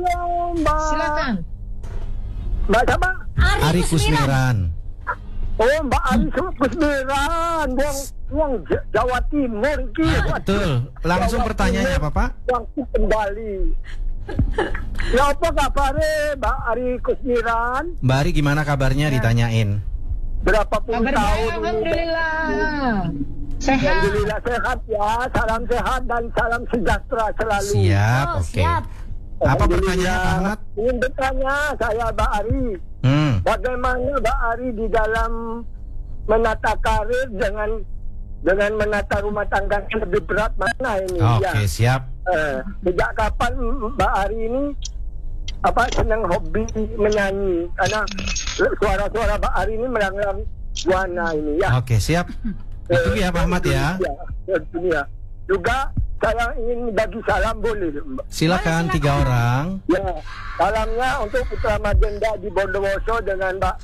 Halo Mbak. Silakan. Mbak siapa? Ari Kusmiran. Oh Mbak Ari Kusmiran, Wong Jawa Timur iki. Betul. Langsung pertanyaannya apa, Pak? Waktu kembali. Ya apa kabarnya Mbak Ari Kusmiran? Mbak Ari gimana kabarnya ditanyain? Berapa puluh Kabar tahun baik, ini? alhamdulillah. Sehat. Alhamdulillah sehat ya. Salam sehat dan salam sejahtera selalu. Siap, Oh, oke. siap. Apa pertanyaannya, Pak Ahmad? Ingin bertanya saya Mbak Ari. Bagaimana Mbak Ari di dalam menata karir dengan menata rumah tangga lebih berat mana ini? Oke, siap. Sejak kapan Mbak Ari ini senang hobi menyanyi? Karena suara-suara Mbak Ari ini melanglang buana ini ya. Oke, siap. Itu ya Pak Ahmad ya. Ya. Juga saya ingin bagi salam boleh Mbak? Silakan 3 orang. Ya, salamnya untuk Putra Magenda di Bondowoso dengan Mbak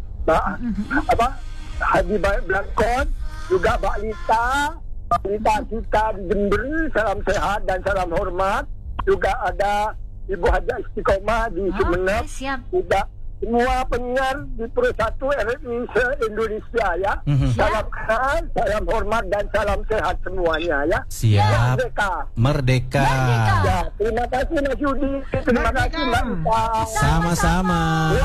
Hadi Blankon, juga Mbak Lita kita di Jember, salam sehat dan salam hormat. Juga ada Ibu Haja Istiqomah di Sumeneb. Siap. Juga semua penyiar di Pro 1 RRI se-Indonesia ya. Salam kenal, salam hormat dan salam sehat semuanya ya. Siap. Merdeka. Merdeka. Ya, terima kasih Mas Yudi. Terima kasih Mbak Ita. Sama-sama.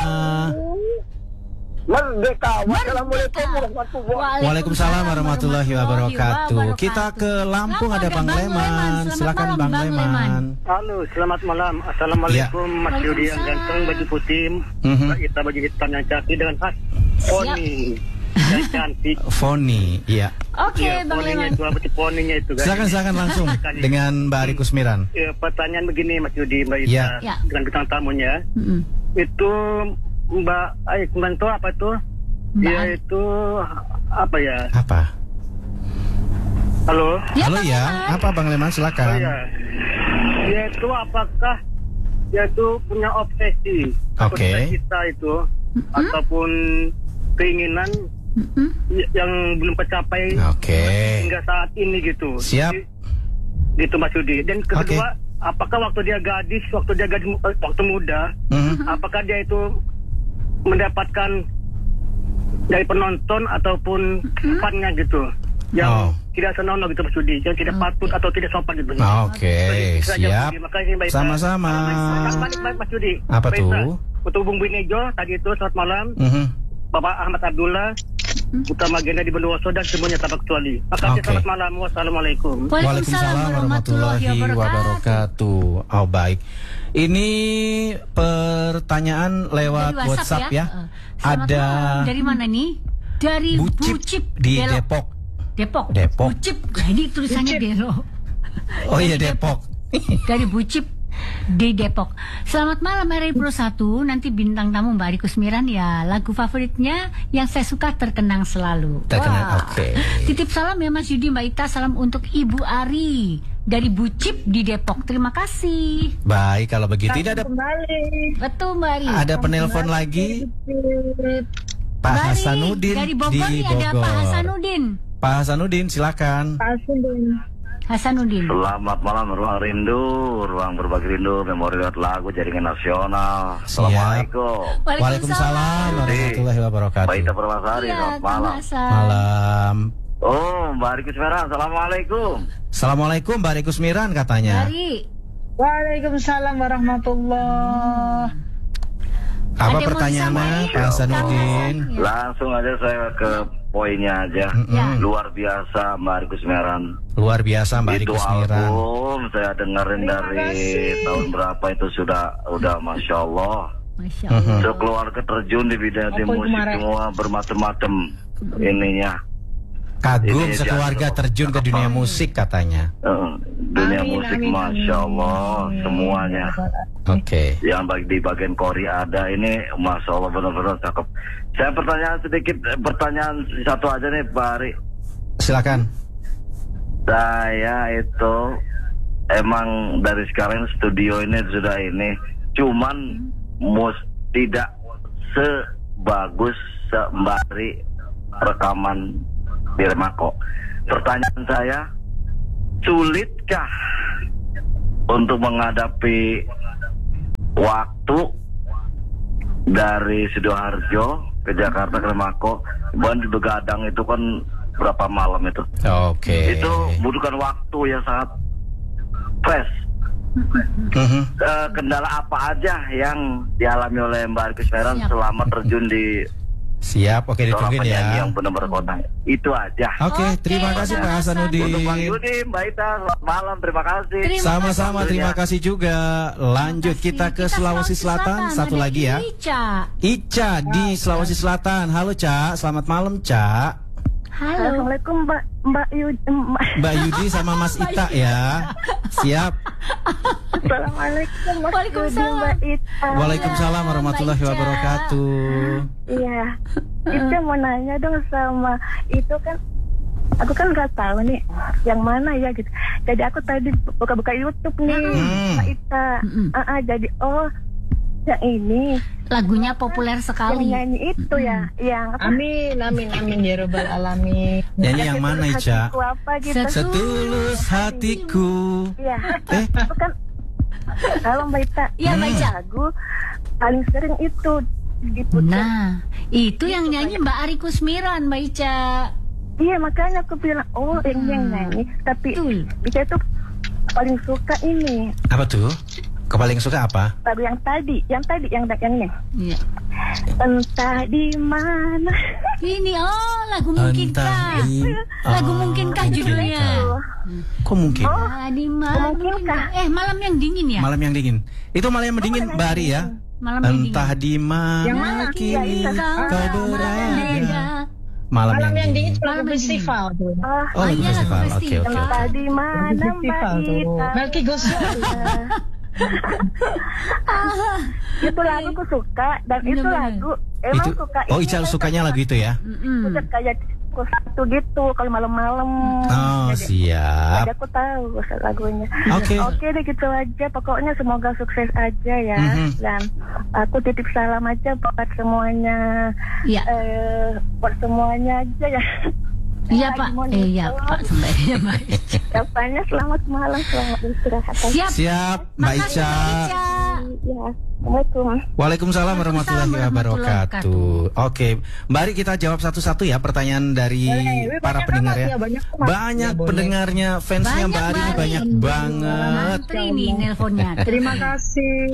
Merdeka. Wassalamualaikum warahmatullahi wabarakatuh. Waalaikumsalam warahmatullahi wabarakatuh. Kita ke Lampung, ada Bang Leman. Silakan Bang Leman. Halo, selamat malam. Assalamualaikum Mas Yudi yang ganteng, baju putih, Mbak Ita baju hitam yang cantik dengan khas poni yang cantik. Foni, iya. Oke, Bang Poninya Leman. itu apa sih poninya itu kan? Silakan langsung dengan Mbak Ari Kusmiran. Pertanyaan begini Mas Yudi, Mbak Ita Ya. dengan bintang tamunya. Itu Mbak kemarin itu apa tuh? Dia itu apa ya? Apa? Halo? Halo ya, apa Bang Leman, Oh silakan. ya. Dia itu apakah dia itu punya obsesi atau Oke. cita itu ataupun keinginan yang belum tercapai Oke. hingga saat ini gitu. Siap. Gitu Mas Yudi. Dan kedua, apakah waktu dia waktu muda, apakah dia itu mendapatkan dari penonton ataupun fannya gitu yang tidak senonoh gitu Mas Yudi, yang tidak patut atau tidak sopan gitu. Oke, siap. Terima kasih Mbak Ita. Sama-sama. Mas Yudi. Apa Mbak Ita, tuh? untuk Bung Binejo tadi itu selamat malam. Bapak Ahmad Abdullah, Putra Magenda di Bondowoso dan semuanya tanpa kecuali. Makasih, Oke. selamat malam. Wassalamualaikum. Waalaikumsalam warahmatullahi wabarakatuh. Oh, baik. Ini pertanyaan lewat Dari WhatsApp ya. Selamat Ada malam. Dari mana nih? Dari Bucip di Belok. Depok. Depok. Bucip. Nah, ini tulisannya Delo. Oh iya, Depok. Dari Bucip di Depok. Selamat malam RRI Pro 1. Nanti bintang tamu Mbak Ari Kusmiran ya. Lagu favoritnya yang saya suka Terkenang Selalu. Terkenang, oke. Titip salam ya Mas Yudi, Mbak Ita. Salam untuk Ibu Ari dari Bucip di Depok. Terima kasih. Baik, kalau begitu ini ada Betul Mbak Ari. ada penelpon lagi. Pak Mbak Ari, Hasanuddin dari Bogor di nih ada Pak Bogor. Hasanuddin. Pak Hasanuddin, silakan. Hasanuddin. Selamat malam, ruang rindu, ruang berbagi rindu, memori lewat lagu jaringan nasional. Siap. Assalamualaikum. Waalaikumsalam warahmatullahi wabarakatuh. Baik, Permasari, Iya, selamat malam. Malam. Oh, Mbak Ari Kusmiran, assalamualaikum. Assalamualaikum Mbak Ari Kusmiran katanya. Ari. Waalaikumsalam warahmatullahi. Apa Ada yang mau pertanyaannya disampaikan? Pak Hasanuddin? Langsung aja saya ke poinnya aja. Luar biasa Mbak Ari Kusmiran. Luar biasa Mbak Ari Itu Kusmiran. album saya dengerin dari tahun berapa itu udah Masya Allah. Masya Allah. Sekeluarga terjun di bidang di Apa musik kemarin? semua bermacam-macam ininya. Kagum Ini sekeluarga jatuh. terjun ke dunia musik katanya. Dunia Amin, musik amin, Masya amin. Allah semuanya. Oke. Yang di bagian kori ada ini Masya Allah benar-benar cakep. Saya pertanyaan satu aja nih Pak Ari. Silakan. Saya itu emang dari sekarang studio ini sudah ini, cuman tidak sebagus sembari rekaman di Remako. Pertanyaan saya, sulitkah untuk menghadapi waktu dari Sidoarjo ke Jakarta ke Mako, bukan di Begadang itu kan berapa malam itu. Oke. Itu butuhkan waktu yang sangat fresh. Kendala apa aja yang dialami oleh Mbak Arikus Meran selama terjun di Siap, oke ditungguin ya. Yang benar-benar kota. Itu aja. Oke, terima kasih Pak Hasanuddin. Untuk Bang Yudi, Mbak Ita, selamat malam, terima kasih. Sama-sama, terima kasih juga. Lanjut kita ke Sulawesi Selatan. Satu lagi ya. Ica di Sulawesi Selatan. Halo Ca, selamat malam Ca. Halo. Assalamualaikum Mbak Yudi sama Mas Ita ya. Siap. Assalamualaikum Mas Waalaikumsalam. Mbak Ita. Waalaikumsalam warahmatullahi wabarakatuh. Iya. Itu mau nanya dong sama itu kan. Aku kan nggak tahu nih yang mana ya gitu. Jadi aku tadi buka-buka YouTube nih Mbak Ita. Jadi yang ini lagunya populer sekali. Yang nyanyi itu ya, yang apa? Amin ya rabbal alamin. Nyanyi yang mana Ica? Apa gitu? Setulus hatiku. Iya. Itu kan kalau Mbak Ita. Iya Mbak Ica. Lagu paling sering itu diputar. Nah, itu yang nyanyi Mbak Arikus Miran, Mbak Ica. Iya, makanya aku bilang yang nyanyi. Tapi Ica itu paling suka ini. Apa tuh? Paling suka apa? Lagu yang tadi yang ini. Iya. Entah di mana. Ini lagu Mungkinkah. Lagu Mungkinkah judulnya. Kok mungkin? Di mana? Mungkinkah? Malam yang dingin ya? Malam yang dingin. Itu malam yang dingin Mbak Ari ya? Malam yang dingin. Entah di mana kini kau berada. Malam yang dingin. Lagu festival tuh. Lagu festival. Oke. Entah di mana Mbak Ita. Melki Gosok. Itu lagu aku suka dan itu lagu emang Itu, suka. Ica sukanya lagu itu ya? Suka kayak satu gitu kalau malam-malam. Siap. Jadi aku tahu lagunya. Oke deh gitu aja. Pokoknya semoga sukses aja ya. Dan aku titip salam aja buat semuanya. Iya. Buat semuanya aja ya. Iya Pak. Iya Pak. Kapannya selamat malam, selamat istirahat. Siap Mbak Ica. Ya. Assalamualaikum. Waalaikumsalam warahmatullahi wabarakatuh. Oke, Mbak Ari kita jawab satu-satu ya pertanyaan dari para pendengar ya. Banyak pendengarnya, fansnya Mbak Ari ini banyak banget. Ini nelponnya. Terima kasih.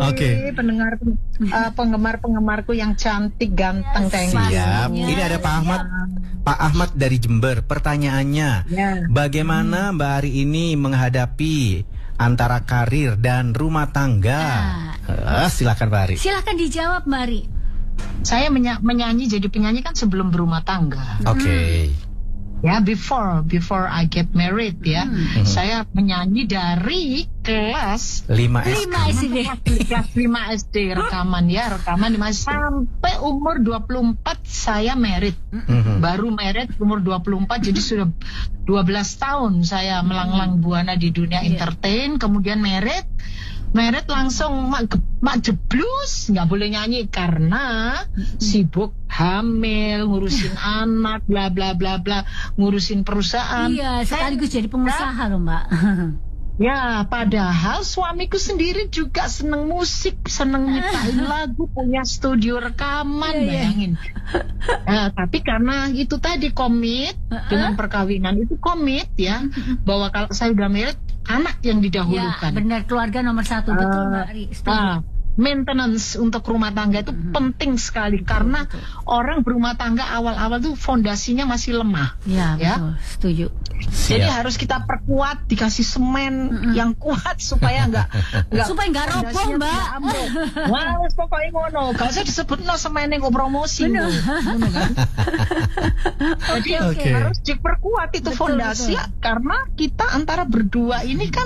Penggemar-penggemarku yang cantik, ganteng, Siap. Ini ada Pak Ahmad dari Jember. Pertanyaannya, bagaimana Mbak Ari ini menghadapi antara karir dan rumah tangga? Silakan Mbak Ari. Silakan dijawab Mbak Ari. Saya menyanyi jadi penyanyi kan sebelum berumah tangga. Oke. Ya, before I get married ya. Saya menyanyi dari kelas 5 SD. Kelas 5 SD rekaman sampai umur 24 saya married. Baru married umur 24, jadi sudah 12 tahun saya melanglang buana di dunia entertain, kemudian married langsung mak jeblus, nggak boleh nyanyi karena sibuk hamil, ngurusin anak, bla bla bla bla, ngurusin perusahaan. Iya, sekaligus jadi pengusaha loh Mbak. Ya, padahal suamiku sendiri juga seneng musik, seneng nyiptain lagu, punya studio rekaman, bayangin. Tapi karena itu tadi komit dengan perkawinan itu ya, bahwa kalau saya udah married, anak yang didahulukan. Ya, benar, keluarga nomor 1, betul Mbak Ari. Maintenance untuk rumah tangga itu penting sekali karena orang berumah tangga awal-awal tuh fondasinya masih lemah. Ya, betul, setuju. Jadi harus kita perkuat, dikasih semen yang kuat supaya enggak roboh Mbak. Wah, pokoknya ngono. Gak usah disebut semen yang promosi. Ngono kan. Jadi harus diperkuat itu fondasi karena kita antara berdua ini kan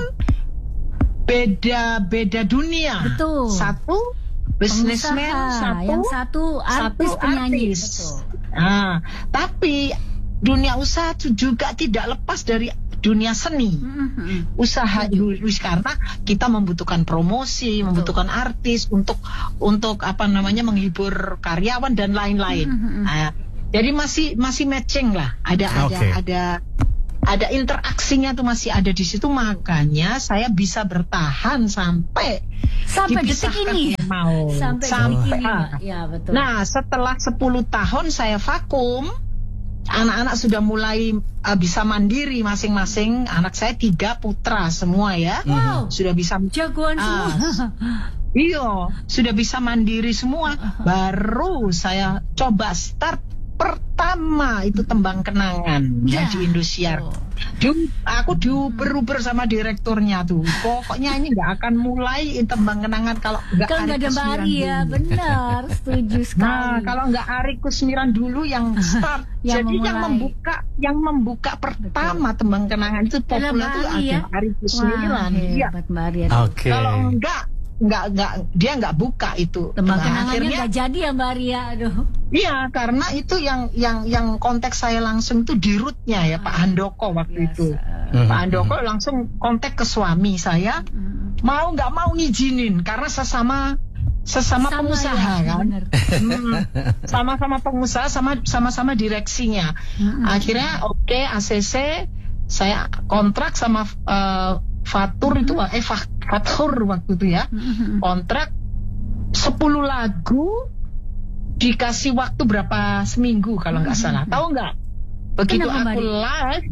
beda dunia. Betul. Satu businessman, yang satu artis penyanyi. Betul. Tapi dunia usaha juga tidak lepas dari dunia seni. Usaha karena kita membutuhkan promosi, membutuhkan artis untuk menghibur karyawan dan lain-lain. Jadi masih matching lah. Ada ada interaksinya tuh masih ada di situ, makanya saya bisa bertahan sampai detik ini. Sampai detik ini. Ya, betul. Nah, setelah 10 tahun saya vakum, anak-anak sudah mulai bisa mandiri masing-masing. Anak saya 3 putra semua ya. Wow. Sudah bisa jagoan semua. Iya, sudah bisa mandiri semua. Baru saya coba start pertama itu Tembang Kenangan ya di Indosiar. Aku diuber-uber sama direkturnya tuh. Pokoknya ini nggak akan mulai Tembang Kenangan kalau nggak ada Mbak Ari ya. Benar, setuju sekali. Nah, kalau nggak Ari Kusmiran dulu yang start. Jadi yang membuka pertama Tembang Kenangan itu populer itu ada Ari Kusmiran. Iya. Oke. Kalau nggak dia nggak buka itu. Tembang Kenangannya nggak jadi ya Mbak Ria. Aduh. Iya, karena itu yang konteks saya langsung itu di rootnya ya Pak Handoko waktu itu. Pak Handoko langsung kontak ke suami saya, mau nggak mau ngizinin karena sesama pengusaha ya, kan. Sama-sama pengusaha, sama-sama direksinya. Akhirnya oke, ACC saya kontrak sama Fatur itu Fatur waktu itu ya. Kontrak 10 lagu dikasih waktu berapa seminggu kalau nggak salah. Tahu nggak? Begitu aku live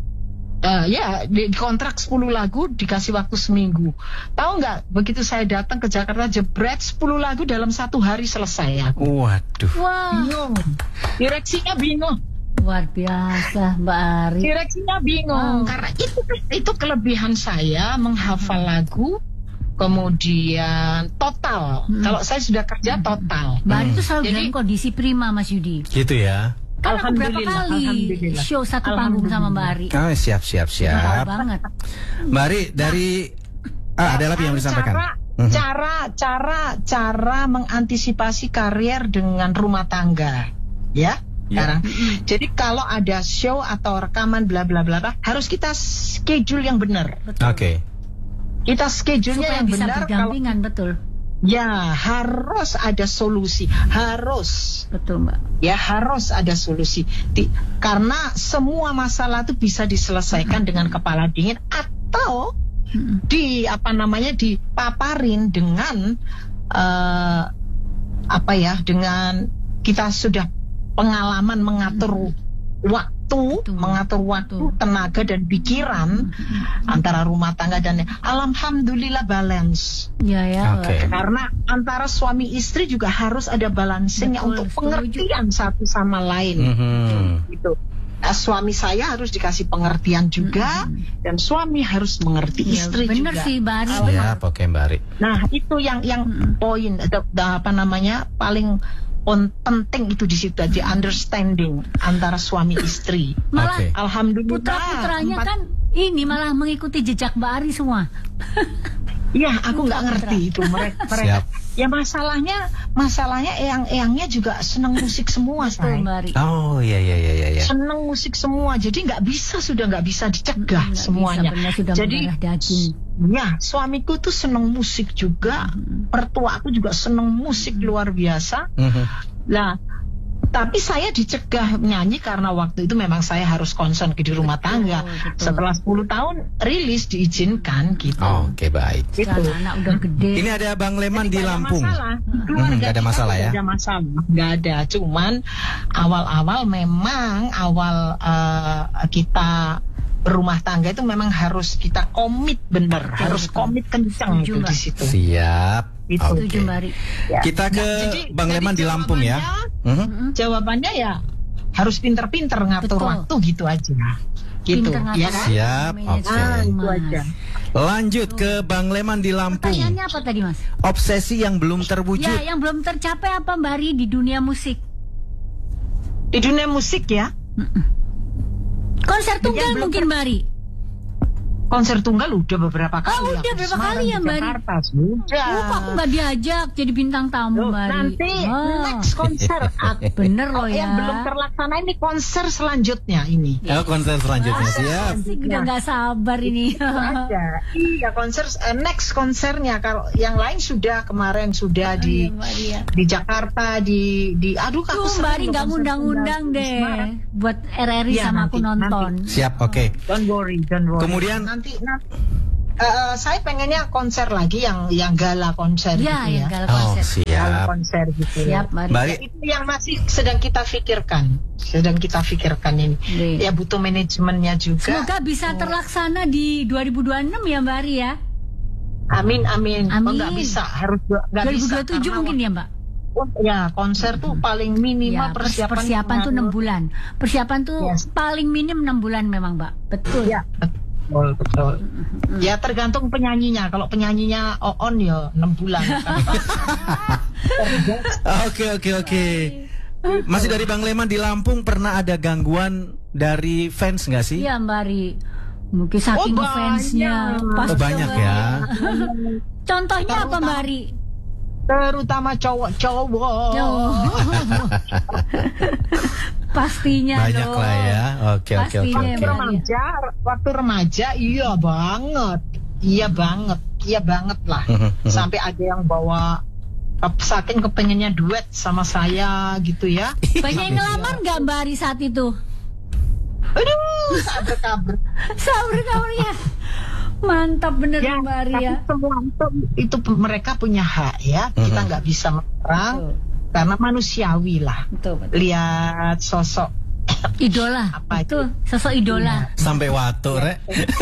di kontrak 10 lagu dikasih waktu seminggu. Tahu nggak? Begitu saya datang ke Jakarta jebret 10 lagu dalam 1 hari selesai aku. Waduh. Bingung. Direksinya bingung. Luar biasa Mbak Ari. Direksinya bingung karena itu kelebihan saya menghafal lagu, kemudian total. Kalau saya sudah kerja total. Mbak Ari itu selalu dalam kondisi prima Mas Yudi. Gitu ya. Kan aku berapa kali show satu panggung sama Mbak Ari. Siap. Tahu banget. Mbak Ari dari ada lagi yang disampaikan. Cara mengantisipasi karier dengan rumah tangga, ya. Sekarang. Jadi kalau ada show atau rekaman bla bla bla harus kita schedule yang benar. Oke. Kita schedule-nya yang benar. Berdampingan, betul. Ya, harus ada solusi. Harus. Betul, Mbak. Ya, harus ada solusi. Karena semua masalah itu bisa diselesaikan dengan kepala dingin atau dipaparin dengan dengan kita sudah pengalaman mengatur waktu, tenaga dan pikiran antara rumah tangga dan alhamdulillah balance. Ya. Okay. Karena antara suami istri juga harus ada balancingnya untuk pengertian satu sama lain. Gitu. Suami saya harus dikasih pengertian juga dan suami harus mengerti istri bener juga. Sih, Mbak Ari. Ya, oke Mbak Ari. Nah, itu yang poin paling penting itu di situ aja, understanding antara suami istri. Malah alhamdulillah putra-putranya kan ini malah mengikuti jejak Mbak Ari semua. Iya, aku nggak ngerti itu mereka. Ya masalahnya eyang-eyangnya juga senang musik semua, Mbak Ari. Oh iya. Senang musik semua, jadi nggak bisa dicegah semuanya. Jadi ya suamiku tuh senang musik juga, mertua aku juga senang musik luar biasa. Nah, tapi saya dicegah nyanyi karena waktu itu memang saya harus konsen di rumah tangga. Setelah 10 tahun rilis diizinkan gitu. Oke, baik. Gitu. Anak udah gede. Ini ada Bang Leman di Lampung. Nggak ada masalah ya? Nggak ada. Cuman awal-awal memang kita berumah tangga itu memang harus kita komit bener, harus komit kencang itu di situ. Siap. Setuju, Mbak Ari. Kita ke Bang Leman di Lampung ya. Jawabannya ya harus pinter-pinter ngatur waktu gitu aja. Gitu ya kan? Siap. Oke. Itu aja. Lanjut ke Bang Leman di Lampung. Pertanyaannya apa tadi, Mas? Obsesi yang belum terwujud. Ya, yang belum tercapai apa Mbak Ari di dunia musik? Di dunia musik ya? Konser tunggal mungkin Mbak Ari. Konser tunggal udah beberapa kali. Oh, udah berapa kali ya, Mbak? Jakarta sudah. Kok aku nggak diajak jadi bintang tamu, Mbak? Nanti next konser bener loh ya. Yang belum terlaksana ini konser selanjutnya ini. Konser selanjutnya siap. Asik, udah nggak sabar ini. Ada. Iya, konser next konsernya. Kalau yang lain sudah kemarin sudah di Jakarta di aduh aku Mbak Ari nggak ngundang-undang deh buat RRI ya, sama nanti, aku nonton. Siap, oke. Don't worry. Kemudian nanti saya pengennya konser lagi yang gala konser ya, gitu yang ya. gala konser. siap. Gala konser gitu Siap, ya. Mbak Mbak Itu yang masih sedang kita pikirkan. ini. Ya butuh manajemennya juga. Semoga bisa terlaksana di 2026 ya, Mbak Ari ya. Amin. Amin. Oh, nggak bisa, harus nggak bisa. 2027 mungkin ya, Mbak. Ya, konser tuh paling minimal Ya, persiapan tuh 6 bulan. Persiapan tuh paling minim 6 bulan memang, Mbak. Betul. Ya, betul. Ya tergantung penyanyinya. Kalau penyanyinya on ya 6 bulan. Oke. Masih dari Bang Leman di Lampung, pernah ada gangguan dari fans nggak sih? Iya, Mbak Ari. Mungkin saking fansnya. Banyak ya. Contohnya apa, Mbak Ari? Terutama cowok-cowok. Pastinya banyak dong. lah ya. Oke. Waktu remaja iya banget lah. Sampai ada yang bawa saking kepengennya duet sama saya gitu ya. Banyak yang ngelamar nggak Mbak Ari saat itu? Aduh, sabar kabarnya. Mantap bener ya, Mbak Ari ya. Semua itu mereka punya hak ya. Kita nggak bisa melarang karena manusiawi lah. Betul. Lihat sosok idola. Apa itu? Sosok idola. Sampai watu, Rek.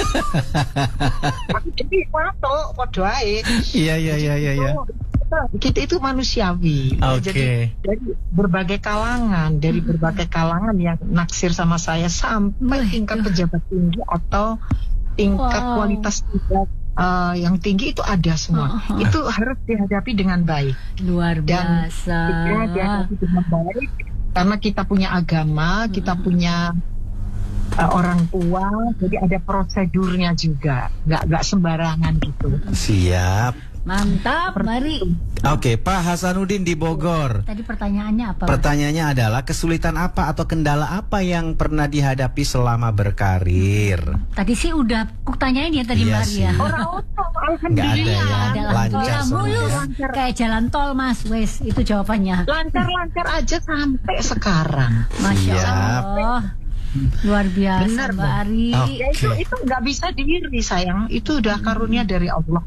Jadi watu podo ae. Iya. Kita itu manusiawi. Jadi dari berbagai kalangan, yang naksir sama saya sampai tingkat pejabat tinggi atau tingkat kualitas yang tinggi itu ada semua. Itu harus dihadapi dengan baik. Luar biasa. Dan dihadapi dengan baik karena kita punya agama, kita punya orang tua, jadi ada prosedurnya juga. Nggak sembarangan gitu. Siap. Mantap, mari. Oke, Pak Hasanuddin di Bogor. Tadi pertanyaannya apa? Pertanyaannya adalah kesulitan apa atau kendala apa yang pernah dihadapi selama berkarir? Tadi sih udah aku tanyain ya tadi Mbak Ria. Alhamdulillah. Ada ya. Lancar mulus kayak jalan tol Mas. Wes, itu jawabannya. Lancar aja sampai sekarang. Masya Allah. Luar biasa. Benar, Mbak Ari. Ya, itu nggak bisa diri sayang. Itu udah karunia dari Allah.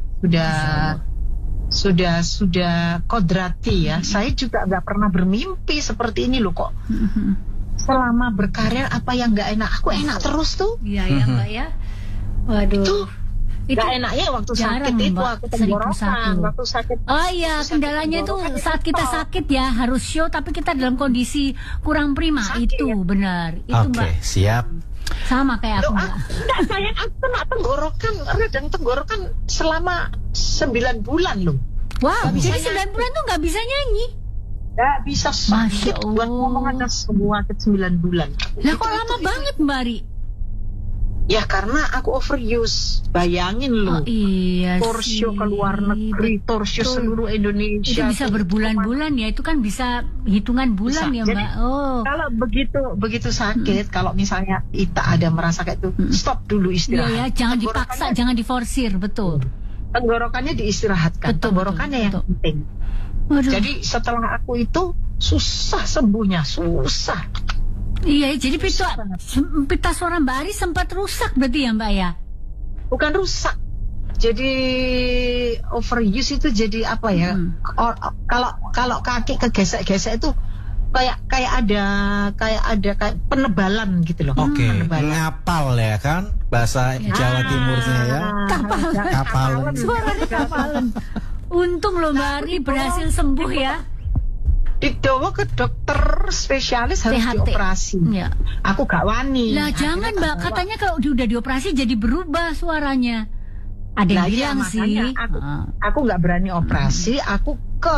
Sudah kodrati ya. Saya juga nggak pernah bermimpi seperti ini loh kok. Selama berkarir apa yang nggak enak, aku enak terus tuh. Iya ya Mbak ya. Waduh. Itu nggak enaknya waktu sakit itu Mbak, aku tenggorokan. Waktu sakit. Oh iya, kendalanya itu saat kita sakit ya harus show tapi kita dalam kondisi kurang prima. Sakit, itu ya? Benar. Itu Mbak. Oke, siap. Sama kayak aku Mbak. Enggak, sayang aku kena tenggorokan selama 9 bulan loh. Wow, jadi 9 bulan tuh nggak bisa nyanyi? Nggak bisa sakit. Buat ngomong ada sebuah 9 bulan. Lah kok lama banget Mbak Ari? Ya karena aku overuse. Bayangin loh. Iya tour show ke luar negeri, tour show seluruh Indonesia. Itu bisa berbulan-bulan ya. Itu kan bisa hitungan bulan bisa. Ya Mbak. Jadi, kalau begitu sakit, kalau misalnya kita ada merasa kayak itu, stop dulu istirahat. Iya, jangan dipaksa, jangan diforsir, betul. Tenggorokannya diistirahatkan. Tenggorokannya yang penting. Waduh. Jadi setelah aku itu susah sembuhnya, susah. Iya, jadi pita suara Mbak Ari sempat rusak berarti ya Mbak ya? Bukan rusak, jadi overuse itu jadi apa ya? Kalau kaki kegesek-gesek itu kayak ada penebalan gitu loh. Oke, ngapal ya kan bahasa Jawa Timurnya ya. Kapalan. Suaranya kapalan. Untung loh Mbak Ari berhasil sembuh ya. Dibawa ke dokter spesialis harus dioperasi. Ya. Aku gak wani. Lah jangan Mbak, katanya kalau udah dioperasi jadi berubah suaranya. Ada yang bilang sih. Aku gak berani operasi. Aku ke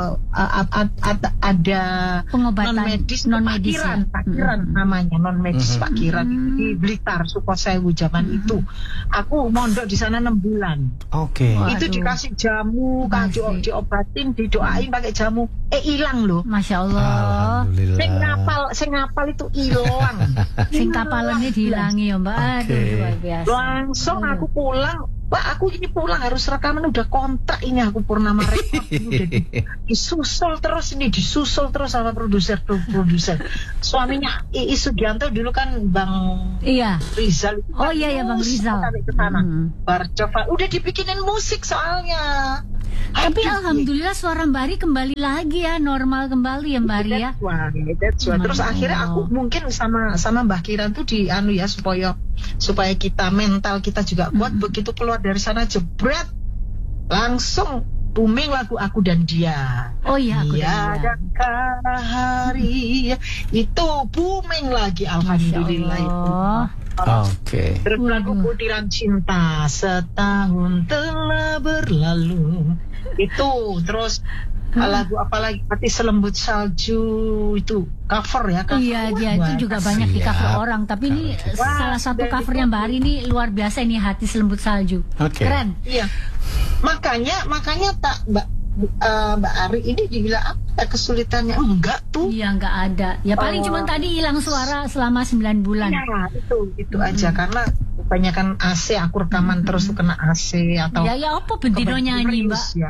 ada pengobatan non-medis Pakiran namanya non-medis Pakiran di Blitar Sukosewu zaman itu. Aku mondok di sana 6 bulan. Oke. Itu dikasih jamu, diobatin, didoain pakai jamu. Hilang loh. Masya Allah. Sing ngapal itu hilang. Sing kapalannya dihilangi ya Mbak. Aduh, luar biasa. Langsung aku pulang. Pak, aku ini pulang harus rekaman, udah kontrak ini aku Purnama Record. Udah disusul terus sama produser. Suaminya Iis Sugianto dulu kan Bang Rizal. Oh iya Bang Rizal. Barcoba udah dibikinin musik soalnya. Tapi alhamdulillah suara Mbak Ari kembali lagi ya, normal kembali ya Mbak Ari ya. That's why. Terus akhirnya aku mungkin sama Mbah Kiran tuh di ya supaya kita mental kita juga kuat. Begitu keluar dari sana jebret langsung booming lagu Aku dan Dia. Oh iya, Aku dan Dia. Hari itu booming lagi, alhamdulillah itu. Oke. Terus lagu Butiran Cinta Setahun Telah Berlalu itu, terus lagu apa lagi, Hati Selembut Salju itu cover ya kan? Iya itu juga banyak di cover orang, tapi ini salah satu covernya Mbak Ari ini luar biasa ini, Hati Selembut Salju. Keren. Iya. Makanya tak Mbak Ari ini dibilang apa kesulitannya? Enggak tuh. Iya, enggak ada. Ya paling cuma tadi hilang suara selama 9 bulan. Ya, itu aja karena kebanyakan AC, aku rekaman terus tuh kena AC atau. Ya apa bendino nyanyi, Mbak? Ya.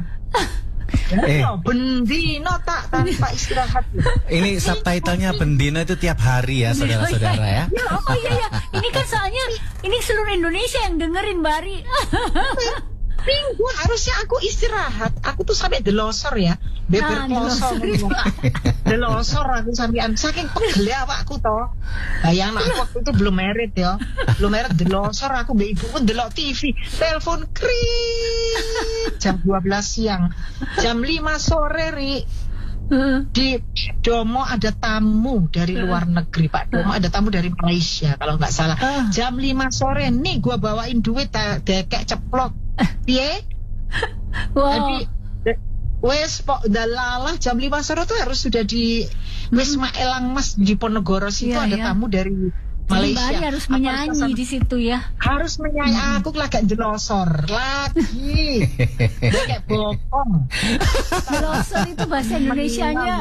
Bendino tak tanpa istirahat. Ini subtitlenya Bendino itu tiap hari ya, saudara-saudara ya. Iya. Ini kan soalnya ini seluruh Indonesia yang dengerin Mbak Ari. Minggu harusnya aku istirahat. Aku tuh sampai delosor ya, beber kosong. Delosor aku sampai saking pegel awakku toh. Bayang aku waktu itu belum married ya. Belum married delosor aku mbek ibuku ndelok TV, telepon kring jam 12 siang. Jam 5 sore di Domo ada tamu dari luar negeri, Pak Domo ada tamu dari Malaysia kalau nggak salah. Jam 5 sore nih gua bawain duit dekek ceplok. Piye? Jadi wes pok dalalah jam 5 sore tuh harus sudah di Wisma Elang Mas di Ponegoro situ ada tamu dari Malaysia. Jadi harus menyanyi di situ ya. Harus menyanyi. Aku lagi jelosor lagi. Kayak bokong. Jelosor itu bahasa Indonesianya.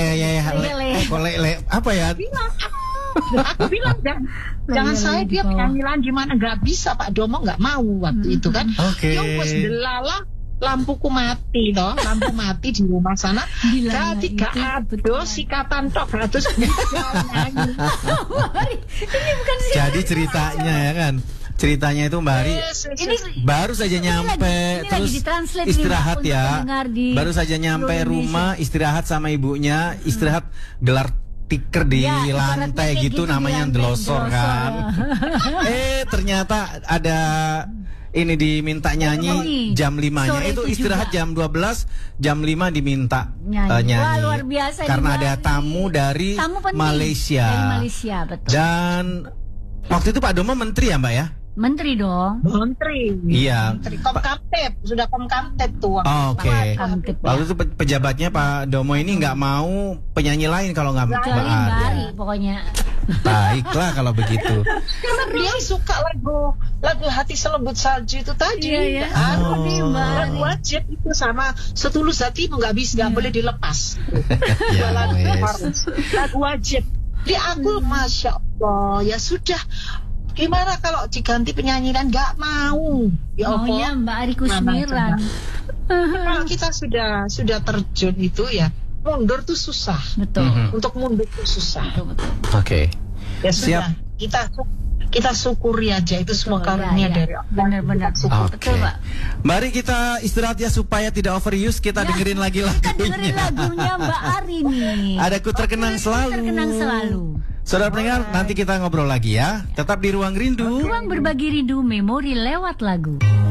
Apa ya? Aku bilang jangan saya dia penyanyilan gimana, nggak bisa Pak Domo nggak mau waktu itu kan. Yo wes delala lampuku mati toh, lampu mati di rumah sana. Jadi gak ada sikatan tok terus nyanyi. Ini bukan sih. Jadi ceritanya ya kan. Ceritanya itu Mbak Ari ini baru saja nyampe terus istirahat ya. Baru saja nyampe rumah istirahat sama ibunya, istirahat gelar tiker di lantai gitu namanya delosor kan. Ternyata ada ini diminta nyanyi jam 5-nya itu istirahat jam 12, jam 5 diminta nyanyi. Wah, luar biasa karena ada tamu dari Malaysia. Dari Malaysia, betul. Dan waktu itu Pak Domo menteri ya Mbak ya? Menteri dong. Menteri. Iya. Menteri Komkamtib, sudah Komkamtib tuh. Oke. Waktu itu pejabatnya Pak Domo ini nggak mau penyanyi lain kalau nggak Mbak Ari. Pokoknya. Baiklah kalau begitu. Karena beliau suka lagu Hati Selembut Salju itu tadi. Iya. Lagu wajib itu sama Setulus Hatimu nggak boleh dilepas. Lagu wajib. Di aku Masya Allah ya sudah. Gimana kalau diganti penyanyi dan nggak mau? Ya maunya Mbak Ari Kusmiran. Kalau kita sudah terjun itu ya mundur tuh susah. Betul. Untuk mundur tuh susah. Betul. Oke. Ya sudah. Kita syukuri aja itu semua karunia dari Allah. Benar-benar. Betul, Pak. Mari kita istirahat ya supaya tidak overuse. Kita dengerin lagi lagunya. Kita dengerin lagunya Mbak Ari nih. Ada Ku Terkenang Selalu. Saudara pendengar, nanti kita ngobrol lagi ya. Tetap di Ruang Rindu. Ruang berbagi rindu, memori lewat lagu.